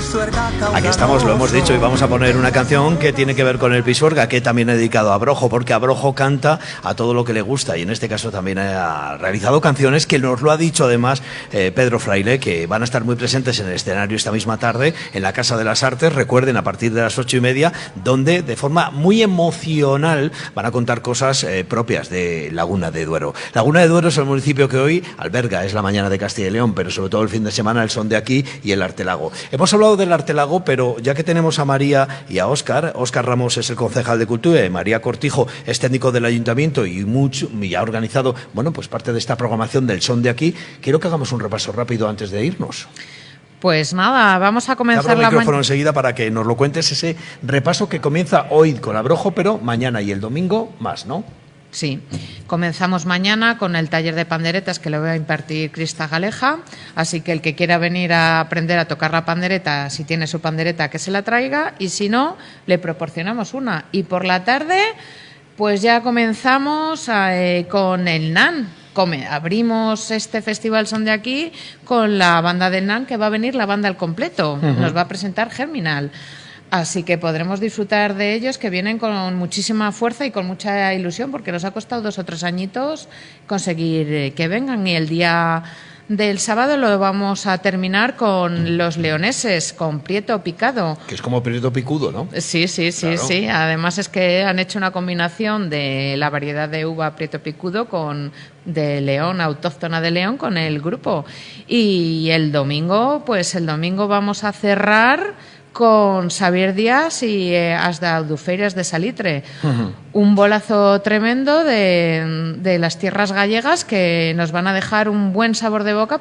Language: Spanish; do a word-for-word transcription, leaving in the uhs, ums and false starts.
Aquí estamos, lo hemos dicho, y vamos a poner una canción que tiene que ver con el Pisuerga, que también he dedicado a Brojo, porque Brojo canta a todo lo que le gusta, y en este caso también ha realizado canciones que nos lo ha dicho además eh, Pedro Fraile, que van a estar muy presentes en el escenario esta misma tarde en la Casa de las Artes, recuerden, a partir de las ocho y media, donde de forma muy emocional van a contar cosas eh, propias de Laguna de Duero. Laguna de Duero es el municipio que hoy alberga, es la mañana de Castilla y León, pero sobre todo el fin de semana el Son de Aquí y el Artelago. Hemos hablado del Artelago, pero ya que tenemos a María y a Óscar, Óscar Ramos es el concejal de Cultura y María Cortijo es técnico del Ayuntamiento y, mucho, y ha organizado, bueno, pues parte de esta programación del Son de Aquí, quiero que hagamos un repaso rápido antes de irnos. Pues nada, vamos a comenzar Te abro el la micrófono ma- enseguida para que nos lo cuentes, ese repaso que comienza hoy con Abrojo, pero mañana y el domingo más, ¿no? Sí, comenzamos mañana con el taller de panderetas que le voy a impartir Crista Galeja, así que el que quiera venir a aprender a tocar la pandereta, si tiene su pandereta, que se la traiga, y si no, le proporcionamos una. Y por la tarde, pues ya comenzamos eh, con el N A N. Come, abrimos este festival Son de Aquí con la banda del N A N, que va a venir la banda al completo, uh-huh. Nos va a presentar Germinal. Así que podremos disfrutar de ellos, que vienen con muchísima fuerza y con mucha ilusión, porque nos ha costado dos o tres añitos conseguir que vengan. Y el día del sábado lo vamos a terminar con los leoneses, con Prieto Picado. Que es como Prieto Picudo, ¿no? Sí, sí, sí, claro. Sí. Además es que han hecho una combinación de la variedad de uva Prieto Picudo con de León, autóctona de León, con el grupo. Y el domingo, pues el domingo vamos a cerrar con Xavier Díaz y eh, As d'Aldufeiras de Salitre. Uh-huh. Un bolazo tremendo de, de las tierras gallegas que nos van a dejar un buen sabor de boca